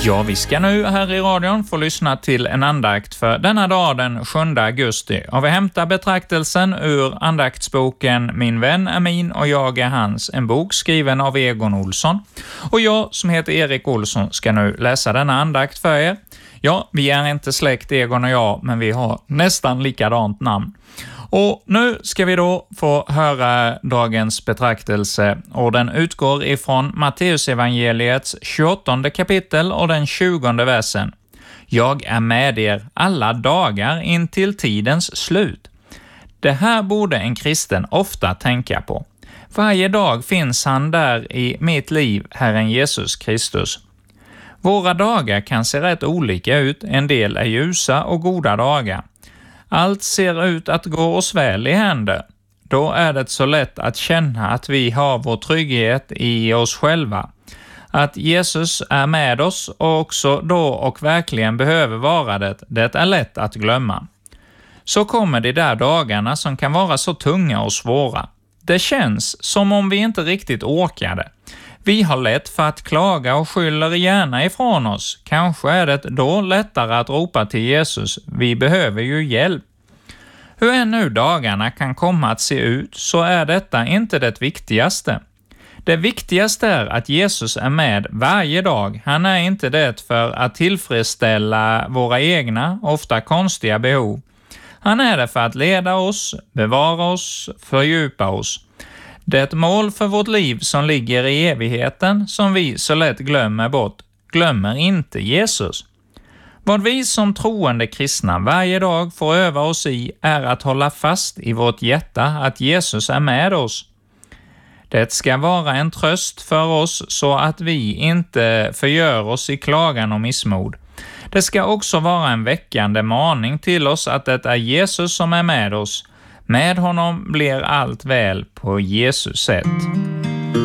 Ja, vi ska nu här i radion få lyssna till en andakt för denna dag den 7 augusti. Och vi hämtar betraktelsen ur andaktsboken Min vän är min och jag är hans, en bok skriven av Egon Olsson. Och jag som heter Erik Olsson ska nu läsa denna andakt för er. Ja, vi är inte släkt Egon och jag, men vi har nästan likadant namn. Och nu ska vi då få höra dagens betraktelse och den utgår ifrån Matteusevangeliets 28 kapitel och den 20 versen. Jag är med er alla dagar in till tidens slut. Det här borde en kristen ofta tänka på. Varje dag finns han där i mitt liv, Herren Jesus Kristus. Våra dagar kan se rätt olika ut, en del är ljusa och goda dagar. Allt ser ut att gå oss väl i händer. Då är det så lätt att känna att vi har vår trygghet i oss själva. Att Jesus är med oss och också då och verkligen behöver vara det, det är lätt att glömma. Så kommer de där dagarna som kan vara så tunga och svåra. Det känns som om vi inte riktigt orkade. Vi har lätt för att klaga och skyller gärna ifrån oss. Kanske är det då lättare att ropa till Jesus. Vi behöver ju hjälp. Hur än nu dagarna kan komma att se ut så är detta inte det viktigaste. Det viktigaste är att Jesus är med varje dag. Han är inte det för att tillfredsställa våra egna, ofta konstiga behov. Han är det för att leda oss, bevara oss, fördjupa oss. Det är ett mål för vårt liv som ligger i evigheten som vi så lätt glömmer bort. Glömmer inte Jesus. Vad vi som troende kristna varje dag får öva oss i är att hålla fast i vårt hjärta att Jesus är med oss. Det ska vara en tröst för oss så att vi inte förgör oss i klagan och missmod. Det ska också vara en väckande maning till oss att det är Jesus som är med oss. Med honom blir allt väl på Jesus sätt.